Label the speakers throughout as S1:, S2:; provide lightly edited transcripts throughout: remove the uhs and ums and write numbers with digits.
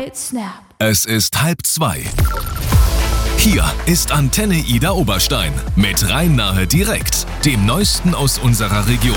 S1: right snap.
S2: Es ist 1:30. Hier ist Antenne Ida Oberstein mit Rhein-Nahe direkt, dem Neuesten aus unserer Region.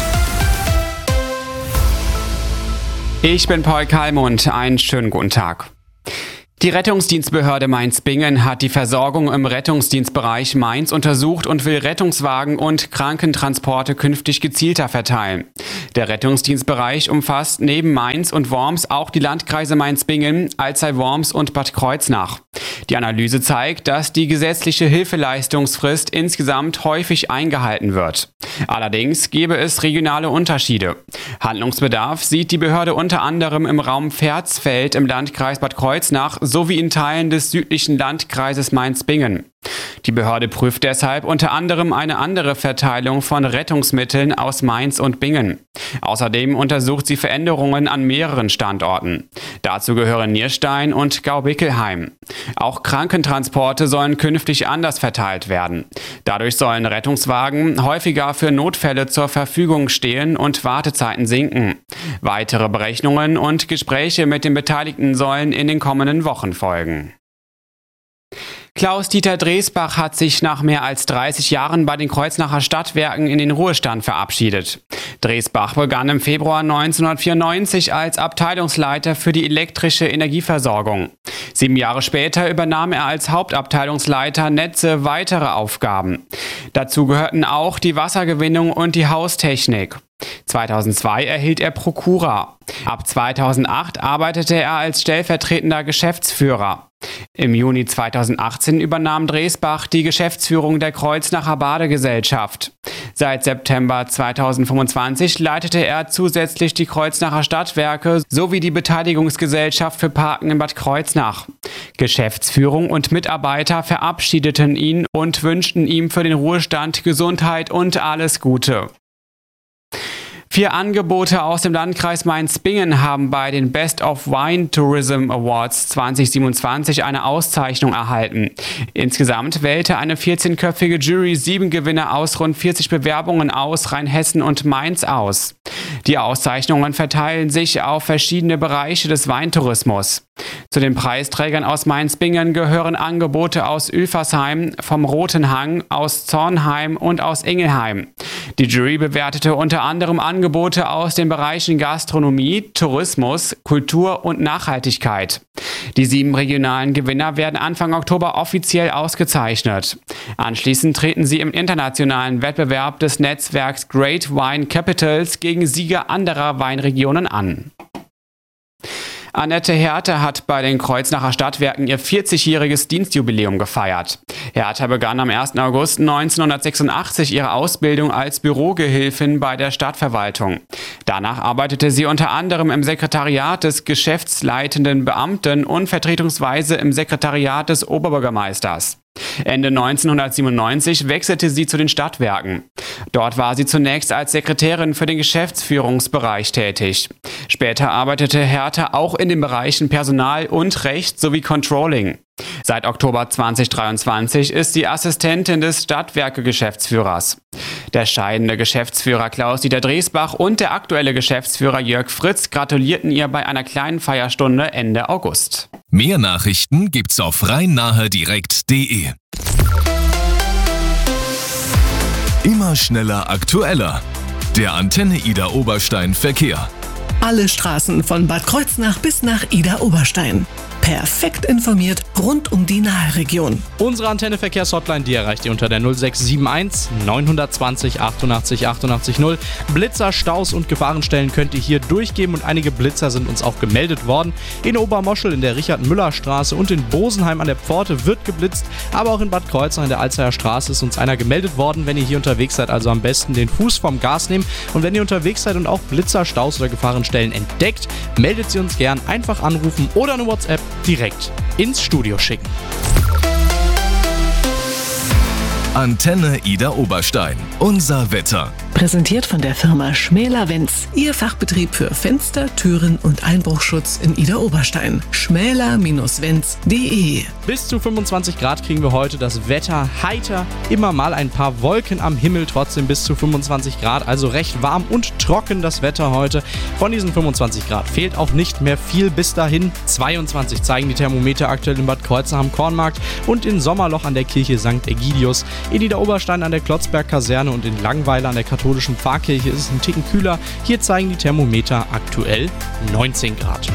S3: Ich bin Paul Kalmund, einen schönen guten Tag. Die Rettungsdienstbehörde Mainz-Bingen hat die Versorgung im Rettungsdienstbereich Mainz untersucht und will Rettungswagen und Krankentransporte künftig gezielter verteilen. Der Rettungsdienstbereich umfasst neben Mainz und Worms auch die Landkreise Mainz-Bingen, Alzey-Worms und Bad Kreuznach. Die Analyse zeigt, dass die gesetzliche Hilfeleistungsfrist insgesamt häufig eingehalten wird. Allerdings gebe es regionale Unterschiede. Handlungsbedarf sieht die Behörde unter anderem im Raum Versfeld im Landkreis Bad Kreuznach sowie in Teilen des südlichen Landkreises Mainz-Bingen. Die Behörde prüft deshalb unter anderem eine andere Verteilung von Rettungsmitteln aus Mainz und Bingen. Außerdem untersucht sie Veränderungen an mehreren Standorten. Dazu gehören Nierstein und Gaubickelheim. Auch Krankentransporte sollen künftig anders verteilt werden. Dadurch sollen Rettungswagen häufiger für Notfälle zur Verfügung stehen und Wartezeiten sinken. Weitere Berechnungen und Gespräche mit den Beteiligten sollen in den kommenden Wochen folgen. Klaus-Dieter Dresbach hat sich nach mehr als 30 Jahren bei den Kreuznacher Stadtwerken in den Ruhestand verabschiedet. Dresbach begann im Februar 1994 als Abteilungsleiter für die elektrische Energieversorgung. 7 Jahre später übernahm er als Hauptabteilungsleiter Netze weitere Aufgaben. Dazu gehörten auch die Wassergewinnung und die Haustechnik. 2002 erhielt er Prokura. Ab 2008 arbeitete er als stellvertretender Geschäftsführer. Im Juni 2018 übernahm Dresbach die Geschäftsführung der Kreuznacher Badegesellschaft. Seit September 2025 leitete er zusätzlich die Kreuznacher Stadtwerke sowie die Beteiligungsgesellschaft für Parken in Bad Kreuznach. Geschäftsführung und Mitarbeiter verabschiedeten ihn und wünschten ihm für den Ruhestand Gesundheit und alles Gute. 4 Angebote aus dem Landkreis Mainz-Bingen haben bei den Best of Wine Tourism Awards 2027 eine Auszeichnung erhalten. Insgesamt wählte eine 14-köpfige Jury 7 Gewinner aus rund 40 Bewerbungen aus Rheinhessen und Mainz aus. Die Auszeichnungen verteilen sich auf verschiedene Bereiche des Weintourismus. Zu den Preisträgern aus Mainz-Bingen gehören Angebote aus Ülfersheim, vom Roten Hang, aus Zornheim und aus Ingelheim. Die Jury bewertete unter anderem Angebote aus den Bereichen Gastronomie, Tourismus, Kultur und Nachhaltigkeit. Die 7 regionalen Gewinner werden Anfang Oktober offiziell ausgezeichnet. Anschließend treten sie im internationalen Wettbewerb des Netzwerks Great Wine Capitals gegen Sieger anderer Weinregionen an. Annette Hertha hat bei den Kreuznacher Stadtwerken ihr 40-jähriges Dienstjubiläum gefeiert. Hertha begann am 1. August 1986 ihre Ausbildung als Bürogehilfin bei der Stadtverwaltung. Danach arbeitete sie unter anderem im Sekretariat des geschäftsleitenden Beamten und vertretungsweise im Sekretariat des Oberbürgermeisters. Ende 1997 wechselte sie zu den Stadtwerken. Dort war sie zunächst als Sekretärin für den Geschäftsführungsbereich tätig. Später arbeitete Hertha auch in den Bereichen Personal und Recht sowie Controlling. Seit Oktober 2023 ist sie Assistentin des Stadtwerke-Geschäftsführers. Der scheidende Geschäftsführer Klaus-Dieter Dresbach und der aktuelle Geschäftsführer Jörg Fritz gratulierten ihr bei einer kleinen Feierstunde Ende August.
S2: Mehr Nachrichten gibt's auf rhein-nahe-direkt.de. Immer schneller, aktueller. Der Antenne Ida Oberstein Verkehr.
S4: Alle Straßen von Bad Kreuznach bis nach Ida Oberstein. Perfekt informiert rund um die Nahe-Region.
S5: Unsere Antenne-Verkehrshotline, die erreicht ihr unter der 0671 920 88 88 0. Blitzer, Staus und Gefahrenstellen könnt ihr hier durchgeben und einige Blitzer sind uns auch gemeldet worden. In Obermoschel in der Richard-Müller-Straße und in Bosenheim an der Pforte wird geblitzt, aber auch in Bad Kreuznach in der Alzeyer Straße ist uns einer gemeldet worden. Wenn ihr hier unterwegs seid, also am besten den Fuß vom Gas nehmen und wenn ihr unterwegs seid und auch Blitzer, Staus oder Gefahrenstellen entdeckt, meldet sie uns gern, einfach anrufen oder eine WhatsApp direkt ins Studio schicken.
S2: Antenne Ida Oberstein. Unser Wetter.
S4: Präsentiert von der Firma Schmäler-Wenz, Ihr Fachbetrieb für Fenster, Türen und Einbruchschutz in Idar-Oberstein. schmäler-wenz.de.
S5: Bis zu 25 Grad kriegen wir heute, das Wetter heiter, immer mal ein paar Wolken am Himmel, trotzdem bis zu 25 Grad, also recht warm und trocken das Wetter heute. Von diesen 25 Grad fehlt auch nicht mehr viel bis dahin. 22 zeigen die Thermometer aktuell in Bad Kreuznach am Kornmarkt und in Sommerloch an der Kirche St. Ägidius, in Idar-Oberstein an der Klotzberg-Kaserne und in Langweiler an der katholischen Pfarrkirche ist es ein Ticken kühler. Hier zeigen die Thermometer aktuell 19 Grad.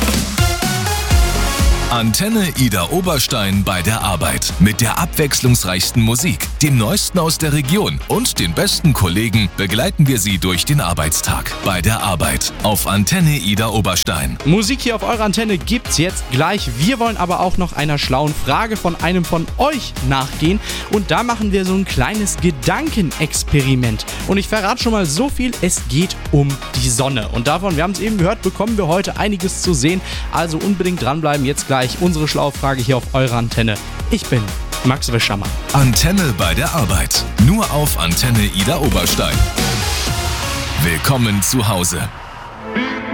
S2: Antenne Idar-Oberstein bei der Arbeit. Mit der abwechslungsreichsten Musik, dem Neuesten aus der Region und den besten Kollegen begleiten wir Sie durch den Arbeitstag. Bei der Arbeit auf Antenne Idar-Oberstein.
S5: Musik hier auf eurer Antenne gibt's jetzt gleich. Wir wollen aber auch noch einer schlauen Frage von einem von euch nachgehen. Und da machen wir so ein kleines Gedankenexperiment. Und ich verrate schon mal so viel, es geht um die Sonne. Und davon, wir haben es eben gehört, bekommen wir heute einiges zu sehen. Also unbedingt dranbleiben, jetzt gleich unsere schlaue Frage hier auf eurer Antenne. Ich bin Max Wischermann.
S2: Antenne bei der Arbeit. Nur auf Antenne Idar-Oberstein. Willkommen zu Hause.